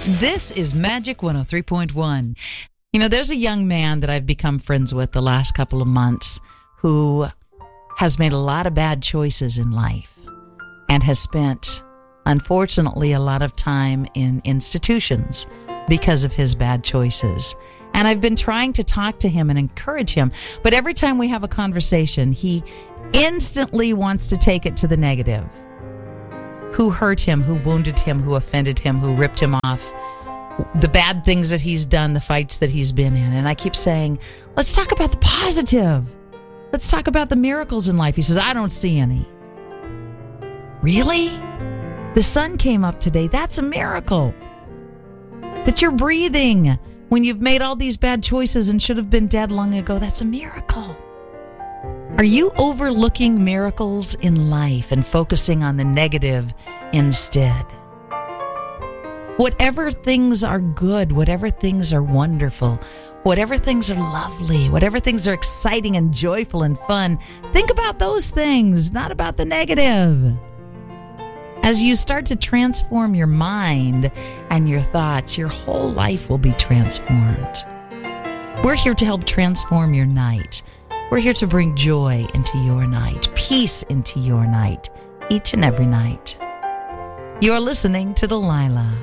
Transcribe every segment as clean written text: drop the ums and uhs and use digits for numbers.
This is Magic 103.1. You know, there's a young man that I've become friends with the last couple of months who has made a lot of bad choices in life and has spent, unfortunately, a lot of time in institutions because of his bad choices. And I've been trying to talk to him and encourage him, but every time we have a conversation, he instantly wants to take it to the negative. Who hurt him, who wounded him, who offended him, who ripped him off, the bad things that he's done, the fights that he's been in. And I keep saying, let's talk about the positive. Let's talk about the miracles in life. He says, I don't see any. Really? The sun came up today. That's a miracle. That you're breathing when you've made all these bad choices and should have been dead long ago. That's a miracle. Are you overlooking miracles in life and focusing on the negative instead? Whatever things are good, whatever things are wonderful, whatever things are lovely, whatever things are exciting and joyful and fun, think about those things, not about the negative. As you start to transform your mind and your thoughts, your whole life will be transformed. We're here to help transform your night. We're here to bring joy into your night, peace into your night, each and every night. You're listening to Delilah.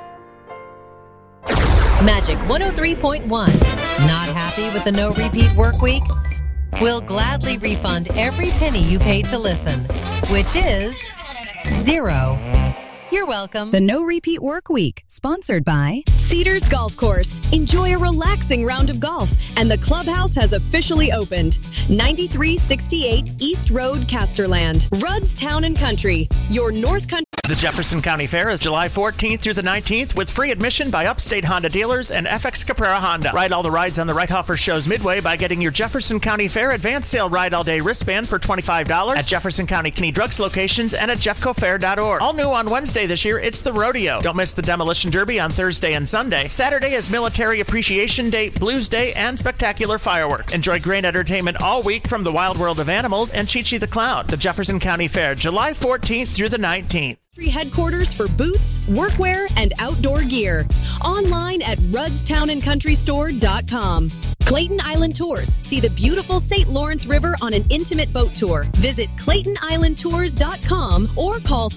Magic 103.1. Not happy with the no repeat work week? We'll gladly refund every penny you paid to listen, which is 0. You're welcome. The No Repeat Work Week, sponsored by Cedars Golf Course. Enjoy a relaxing round of golf, and the clubhouse has officially opened. 9368 East Road, Casterland. Rudd's Town and Country, your North Country. The Jefferson County Fair is July 14th through the 19th with free admission by Upstate Honda dealers and FX Caprara Honda. Ride all the rides on the Reithofer Show's Midway by getting your Jefferson County Fair Advance Sale Ride All Day wristband for $25 at Jefferson County Kenny Drugs locations and at jeffcofair.org. All new on Wednesday this year, it's the Rodeo. Don't miss the Demolition Derby on Thursday and Sunday. Saturday is Military Appreciation Day, Blues Day, and spectacular fireworks. Enjoy great entertainment all week from the Wild World of Animals and Chi Chi the Clown. The Jefferson County Fair, July 14th through the 19th. Headquarters for boots, workwear, and outdoor gear. Online at ruddstownandcountrystore.com. Clayton Island Tours. See the beautiful St. Lawrence River on an intimate boat tour. Visit ClaytonIslandTours.com or call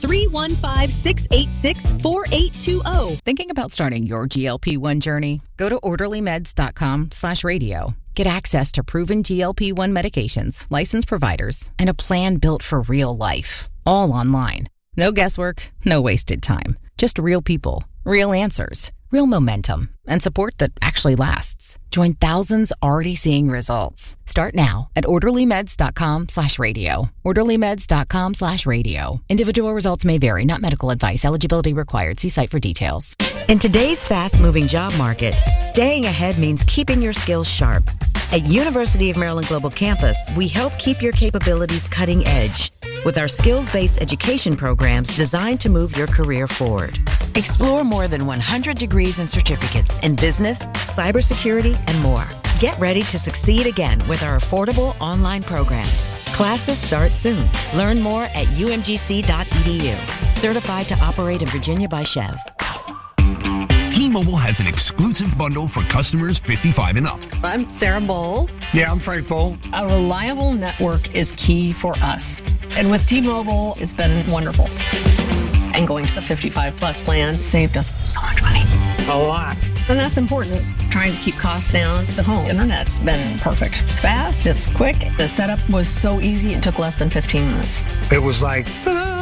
315-686-4820. Thinking about starting your GLP-1 journey? Go to orderlymeds.com/radio. Get access to proven GLP-1 medications, licensed providers, and a plan built for real life. All online. No guesswork, no wasted time. Just real people, real answers, real momentum, and support that actually lasts. Join thousands already seeing results. Start now at orderlymeds.com/radio. orderlymeds.com/radio. Individual results may vary, not medical advice. Eligibility required. See site for details. In today's fast-moving job market, staying ahead means keeping your skills sharp. At University of Maryland Global Campus, we help keep your capabilities cutting edge with our skills-based education programs designed to move your career forward. Explore more than 100 degrees and certificates in business, cybersecurity, and more. Get ready to succeed again with our affordable online programs. Classes start soon. Learn more at umgc.edu. Certified to operate in Virginia by Chev. T-Mobile has an exclusive bundle for customers 55 and up. I'm Sarah Bowl. Yeah, I'm Frank Bowl. A reliable network is key for us. And with T-Mobile, it's been wonderful. And going to the 55 plus plan saved us so much money. A lot. And that's important. Trying to keep costs down. The home internet's been perfect. It's fast, it's quick. The setup was so easy, it took less than 15 minutes. It was like, ta-da!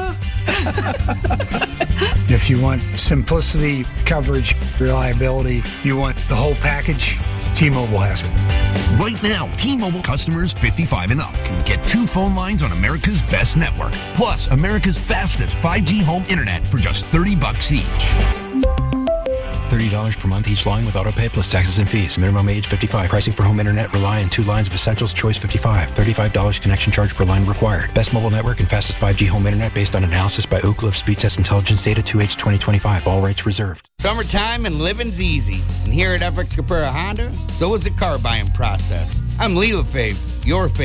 If you want simplicity, coverage, reliability, you want the whole package, T-Mobile has it. Right now, T-Mobile customers 55 and up can get 2 phone lines on America's best network, plus America's fastest 5G home internet for just $30 each. $30 per month each line with autopay plus taxes and fees. Minimum age 55. Pricing for home internet rely on 2 lines of essentials. Choice 55. $35 connection charge per line required. Best mobile network and fastest 5G home internet based on analysis by Oak Cliff Speed Test Intelligence data 2H 2025. All rights reserved. Summertime and living's easy. And here at FX Caprara Honda, so is the car buying process. I'm Lee LaFave, your fave,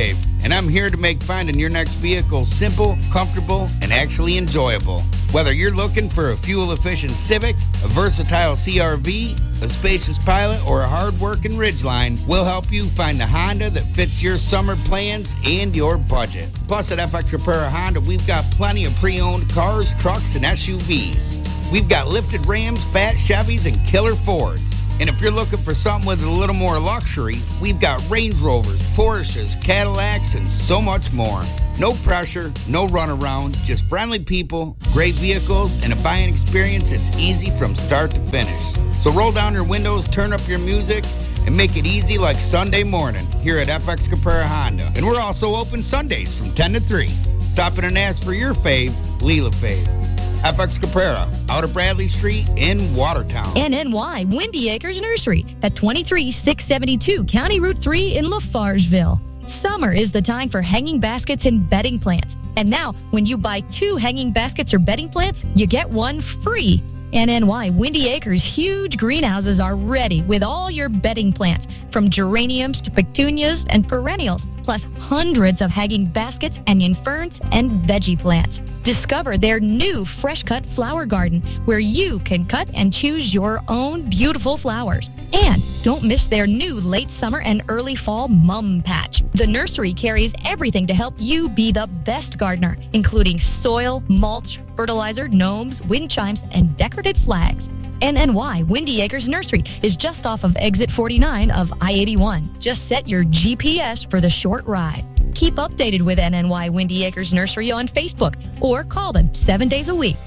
and I'm here to make finding your next vehicle simple, comfortable, and actually enjoyable. Whether you're looking for a fuel-efficient Civic, a versatile CR-V, a spacious Pilot, or a hard-working Ridgeline, we'll help you find the Honda that fits your summer plans and your budget. Plus, at FX Caprera Honda, we've got plenty of pre-owned cars, trucks, and SUVs. We've got lifted Rams, fat Chevys, and killer Fords. And if you're looking for something with a little more luxury, we've got Range Rovers, Porsches, Cadillacs, and so much more. No pressure, no runaround, just friendly people, great vehicles, and a buying experience that's easy from start to finish. So roll down your windows, turn up your music, and make it easy like Sunday morning here at FX Caprera Honda. And we're also open Sundays from 10 to 3. Stop in and ask for your fave, Leela Fave. FX Caprera, out of Bradley Street in Watertown. NNY Windy Acres Nursery at 23672 County Route 3 in Lafargeville. Summer is the time for hanging baskets and bedding plants. And now, when you buy 2 hanging baskets or bedding plants, you get 1 free. NNY Windy Acres huge greenhouses are ready with all your bedding plants, from geraniums to petunias and perennials, plus hundreds of hanging baskets, onion ferns, and veggie plants. Discover their new Fresh Cut Flower Garden, where you can cut and choose your own beautiful flowers. And don't miss their new late summer and early fall mum patch. The nursery carries everything to help you be the best gardener, including soil, mulch, fertilizer, gnomes, wind chimes, and decorative flags. NNY Windy Acres Nursery is just off of exit 49 of I-81. Just set your GPS for the short ride. Keep updated with NNY Windy Acres Nursery on Facebook or call them 7 days a week,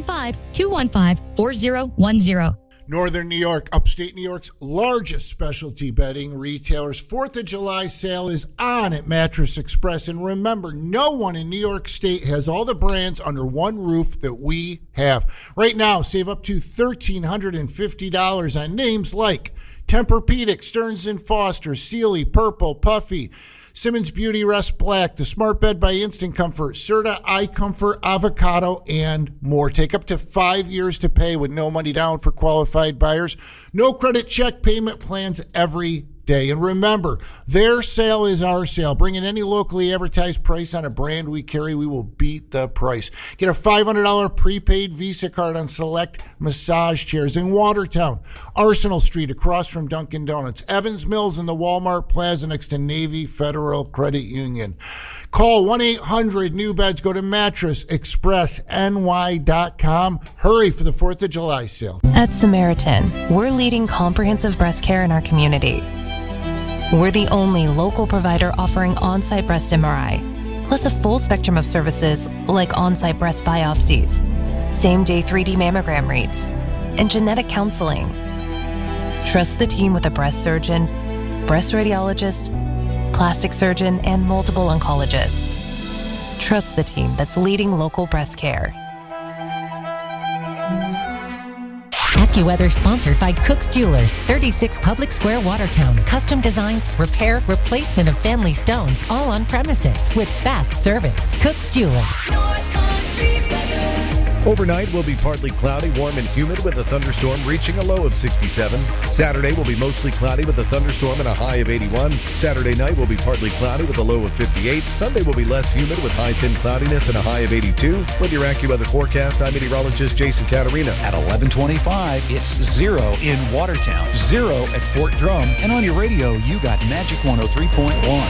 315-215-4010. Northern New York, upstate New York's largest specialty bedding retailers. 4th of July sale is on at Mattress Express. And remember, no one in New York State has all the brands under one roof that we have. Right now, save up to $1,350 on names like Tempur-Pedic, Stearns & Foster, Sealy, Purple, Puffy, Simmons Beauty Rest Black, the Smart Bed by Instant Comfort, Serta, iComfort, Avocado, and more. Take up to 5 years to pay with no money down for qualified buyers. No credit check payment plans every day. And remember, their sale is our sale. Bring in any locally advertised price on a brand we carry. We will beat the price. Get a $500 prepaid Visa card on select massage chairs in Watertown, Arsenal Street across from Dunkin' Donuts, Evans Mills in the Walmart Plaza next to Navy Federal Credit Union. Call 1-800-NEW-BEDS. Go to MattressExpressNY.com. Hurry for the 4th of July sale. At Samaritan, we're leading comprehensive breast care in our community. We're the only local provider offering on-site breast MRI, plus a full spectrum of services like on-site breast biopsies, same-day 3D mammogram reads, and genetic counseling. Trust the team with a breast surgeon, breast radiologist, plastic surgeon, and multiple oncologists. Trust the team that's leading local breast care. AccuWeather sponsored by Cook's Jewelers, 36 Public Square, Watertown. Custom designs, repair, replacement of family stones, all on premises with fast service. Cook's Jewelers. Overnight will be partly cloudy, warm and humid with a thunderstorm reaching a low of 67. Saturday will be mostly cloudy with a thunderstorm and a high of 81. Saturday night will be partly cloudy with a low of 58. Sunday will be less humid with high thin cloudiness and a high of 82. With your AccuWeather forecast, I'm meteorologist Jason Caterina. At 11:25, it's 0 in Watertown, 0 at Fort Drum, and on your radio, you got Magic 103.1.